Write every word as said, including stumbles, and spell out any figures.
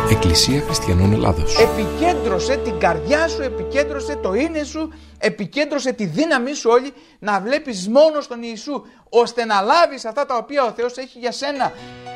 Εκκλησία Χριστιανών Ελλάδος. Επικέντρωσε την καρδιά σου, επικέντρωσε το είναι σου, επικέντρωσε τη δύναμή σου όλη να βλέπεις μόνο στον Ιησού, ώστε να λάβεις αυτά τα οποία ο Θεός έχει για σένα.